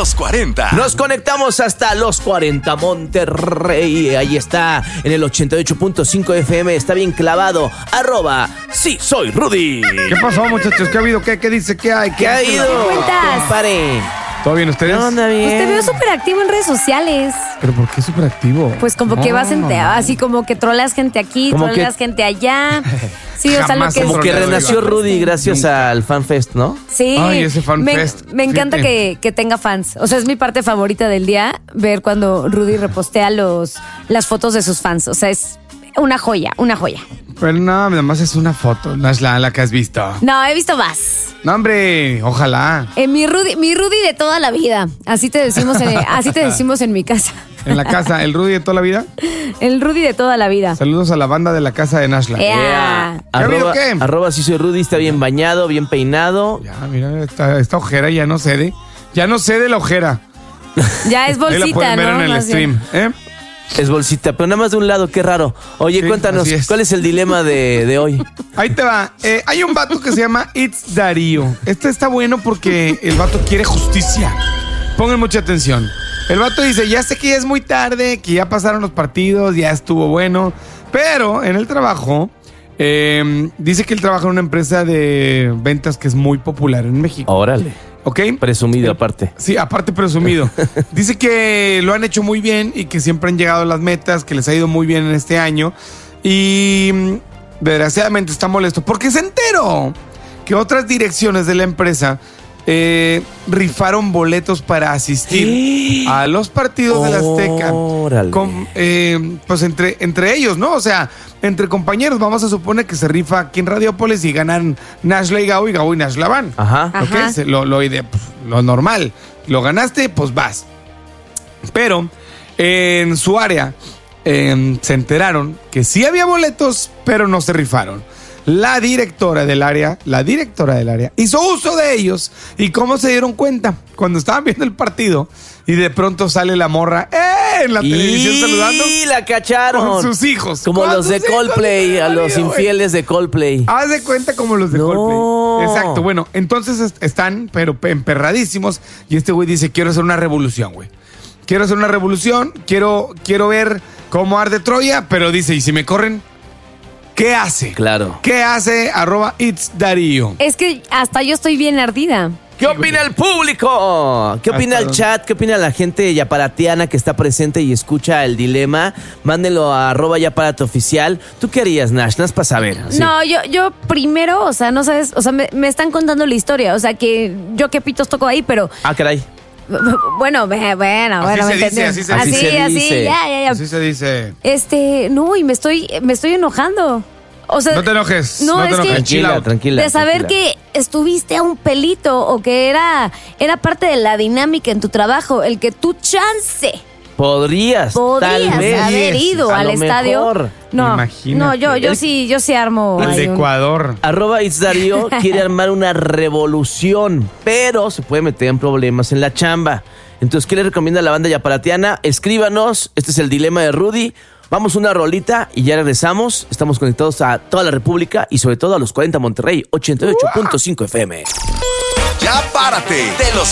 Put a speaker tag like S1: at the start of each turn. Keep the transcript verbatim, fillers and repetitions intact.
S1: los cuarenta.
S2: Nos conectamos hasta los cuarenta, Monterrey. Ahí está, en el ochenta y ocho punto cinco F M. Está bien clavado. Arroba, sí, soy Rudy.
S3: ¿Qué pasó, muchachos? ¿Qué ha habido? ¿Qué, qué dice? ¿Qué hay?
S2: ¿Qué ha ido?
S4: ¿Qué cuentas?
S2: Compare.
S3: ¿Todo bien ustedes?
S2: ¿Qué onda, bien?
S4: Pues te veo súper activo en redes sociales.
S3: ¿Pero por qué súper activo?
S4: Pues como que vas en, así como que troleas gente aquí,
S2: Como
S4: troleas
S2: que-
S4: gente allá. Sí, o sea, lo
S3: Jamás
S4: que
S3: he
S2: Como
S4: es.
S2: que
S3: troleado,
S2: renació
S3: Iván.
S2: Rudy gracias
S3: Nunca.
S2: al FanFest, ¿no?
S4: Sí.
S3: Ay, ese fan
S4: me,
S3: fest.
S4: me encanta
S3: Fíjate.
S4: que, que tenga fans. O sea, es mi parte favorita del día, ver cuando Rudy repostea los, las fotos de sus fans. O sea, es una joya, una joya.
S3: Pero no, nada más es una foto, no es la, la que has visto.
S4: No, he visto más.
S3: No, hombre, ojalá.
S4: Eh, mi Rudy, mi Rudy de toda la vida. Así te decimos en, así te decimos en mi casa.
S3: En la casa, el Rudy de toda la vida.
S4: El Rudy de toda la vida.
S3: Saludos a la banda de la casa de Nashla.
S4: Eh.
S2: Yeah.
S3: ¿Qué ha habido
S2: Arroba,
S3: qué?
S2: arroba, sí soy Rudy, está bien bañado, bien peinado.
S3: Ya, mira, esta, esta ojera ya no cede. Ya no cede la ojera.
S4: Ya es
S3: Ahí la
S4: bolsita,
S3: pueden ver
S4: ¿no?
S3: en el
S4: Más bien.
S3: stream. ¿eh?
S2: Es bolsita, pero nada más de un lado, qué raro. Oye,
S3: Sí,
S2: cuéntanos,
S3: así es.
S2: ¿cuál es el dilema de, de hoy?
S3: Ahí te va. Eh, hay un vato que se llama It's Darío. Este está bueno porque el vato quiere justicia. Pongan mucha atención. El vato dice, ya sé que ya es muy tarde, que ya pasaron los partidos, ya estuvo bueno. Pero en el trabajo, eh, dice que él trabaja en una empresa de ventas que es muy popular en México.
S2: Órale,
S3: ¿Ok?
S2: presumido aparte.
S3: Sí, aparte presumido. Dice que lo han hecho muy bien y que siempre han llegado a las metas, que les ha ido muy bien en este año. Y mm, desgraciadamente está molesto porque se enteró que otras direcciones de la empresa eh, rifaron boletos para asistir a los partidos de la Azteca.
S2: Órale.
S3: Con, eh, pues entre, entre ellos, ¿no? O sea, entre compañeros, vamos a suponer que se rifa aquí en Radiópolis y ganan Nashla y Gabo y Gabo y Nashla van.
S2: Ajá.
S4: Ajá.
S3: ¿Ok? Se- Lo, lo, ide- pues, lo normal. Lo ganaste, pues vas. Pero en su área eh, se enteraron que sí había boletos, pero no se rifaron. La directora del área, la directora del área, hizo uso de ellos. ¿Y cómo se dieron cuenta? Cuando estaban viendo el partido y de pronto sale la morra ¡eh! En la televisión saludando
S2: Y la cacharon.
S3: con sus hijos.
S2: Como
S3: Con
S2: los de
S3: sus hijos,
S2: Coldplay,
S3: qué
S2: a los
S3: válido, güey.
S2: infieles de Coldplay.
S3: Haz de cuenta como los de
S2: No.
S3: Coldplay. Exacto, bueno, entonces est- están, pero pe- emperradísimos. Y este güey dice: quiero hacer una revolución, güey. Quiero hacer una revolución, quiero, quiero ver cómo arde Troya, pero dice, ¿y si me corren? ¿Qué hace?
S2: Claro.
S3: ¿Qué hace? Arroba It's Darío.
S4: Es que hasta yo estoy bien ardida.
S2: ¿Qué opina el público? ¿Qué opina el
S3: Hasta
S2: chat? ¿Qué opina la gente yaparatiana que está presente y escucha el dilema? Mándenlo a arroba yaparate oficial. ¿Tú qué harías, Nash? Nas para saber. así.
S4: No, yo, yo primero, o sea, no sabes, o sea, me, me están contando la historia, o sea, que yo qué pitos toco ahí, pero
S2: Ah, caray.
S4: bueno, ve- bueno,
S3: Así
S4: bueno,
S3: se
S4: ¿me
S3: dice,
S4: entiendes?
S3: así se
S4: así,
S2: dice.
S4: así,
S2: Así se dice.
S4: ya, ya, ya.
S3: Así se dice.
S4: Este, no, y me estoy, me estoy enojando. O sea,
S3: No te enojes.
S4: no,
S3: No, te
S4: es que-
S3: enojes. Chill
S2: Tranquila,
S3: out.
S2: tranquila.
S4: de saber
S2: tranquila.
S4: que estuviste a un pelito o que era, era parte de la dinámica en tu trabajo, el que tú chance
S2: Podrías,
S4: podrías
S2: tal vez.
S4: haber ido
S2: A
S4: al
S2: lo
S4: estadio.
S2: mejor.
S4: No,
S3: Imagínate.
S4: no, yo, yo
S2: El-
S4: sí, yo sí armo.
S3: El de
S4: ahí un-
S3: Ecuador.
S2: Arroba It's Darío quiere armar una revolución, pero se puede meter en problemas en la chamba. Entonces, ¿qué le recomienda a la banda yaparatiana? Escríbanos, este es el dilema de Rudy. Vamos una rolita y ya regresamos. Estamos conectados a toda la República y sobre todo a los cuarenta Monterrey, ochenta y ocho punto cinco F M.
S1: Ya párate de los